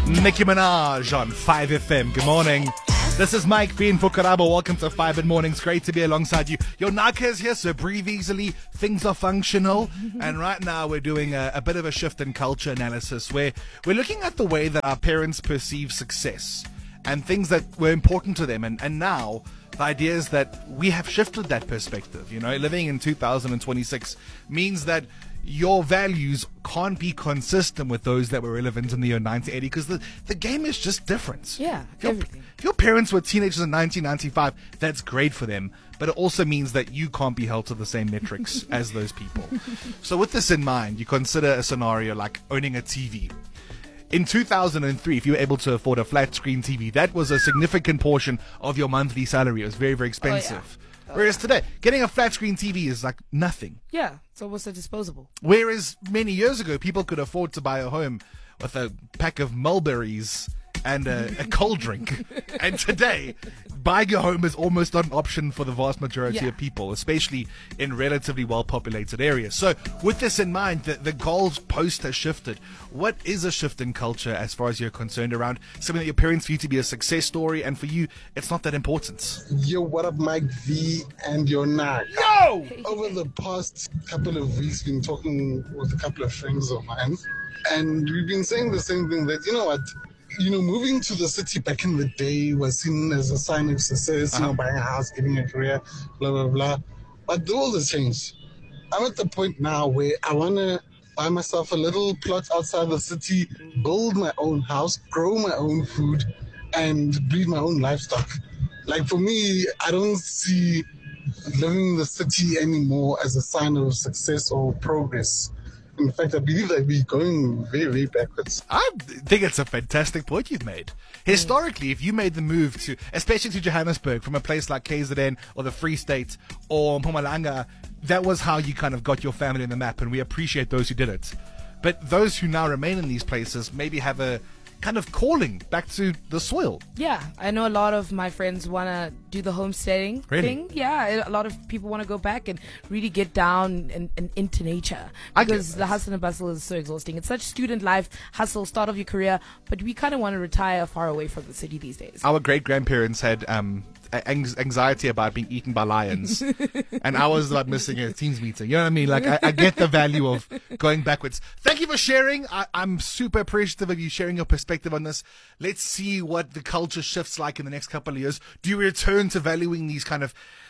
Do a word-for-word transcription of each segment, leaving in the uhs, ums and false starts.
Nicki Minaj on five F M. Good morning. This is Mike being for Karabo. Welcome to five in Mornings. Great to be alongside you. Your Naka is here, so breathe easily. Things are functional. And right now we're doing a, a bit of a shift in culture analysis where we're looking at the way that our parents perceive success and things that were important to them. And, and now the idea is that we have shifted that perspective. You know, living in two thousand twenty-six means that your values can't be consistent with those that were relevant in the year nineteen eighty because the, the game is just different. Yeah, if your, everything. If your parents were teenagers in nineteen ninety-five, that's great for them. But it also means that you can't be held to the same metrics as those people. So with this in mind, you consider a scenario like owning a T V. In two thousand three, if you were able to afford a flat screen T V, that was a significant portion of your monthly salary. It was very, very expensive. Oh, yeah. Whereas today, getting a flat screen T V is like nothing. Yeah, it's almost a disposable. Whereas many years ago, people could afford to buy a home with a pack of mulberries and a, a cold drink. And today, buying a home is almost not an option for the vast majority Yeah. of people, especially in relatively well-populated areas. So with this in mind, the, the goals post has shifted. What is a shift in culture as far as you're concerned around something that your parents view to be a success story, and for you, it's not that important? Yo, what up, Mike V and your Nak? Yo! Over the past couple of weeks, been talking with a couple of friends of mine, and we've been saying the same thing that, you know what, you know, moving to the city back in the day was seen as a sign of success, you know, buying a house, getting a career, blah, blah, blah. But the world has changed. I'm at the point now where I want to buy myself a little plot outside the city, build my own house, grow my own food, and breed my own livestock. Like, for me, I don't see living in the city anymore as a sign of success or progress. In fact, I believe that we're going very, very backwards. I think it's a fantastic point you've made. Historically, if you made the move to, especially to Johannesburg, from a place like K Z N or the Free State or Mpumalanga, that was how you kind of got your family on the map, and we appreciate those who did it. But those who now remain in these places maybe have a kind of calling back to the soil. Yeah, I know a lot of my friends want to do the homesteading Really? thing. Yeah, a lot of people want to go back and really get down and, and into nature. I get Because that. the hustle and bustle is so exhausting. It's such student life, hustle, start of your career, but we kind of want to retire far away from the city these days. Our great-grandparents had um, ang- anxiety about being eaten by lions, and I was about missing a teams meeting. You know what I mean? Like, I, I get the value of going backwards. Thank you for sharing. I, I'm super appreciative of you sharing your perspective on this. Let's see what the culture shifts like in the next couple of years. Do you return to valuing these kind of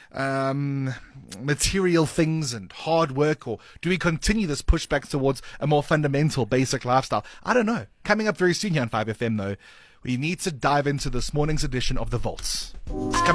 um, material things and hard work, or do we continue this pushback towards a more fundamental, basic lifestyle? I don't know. Coming up very soon here on five F M, though, we need to dive into this morning's edition of The Vaults. It's coming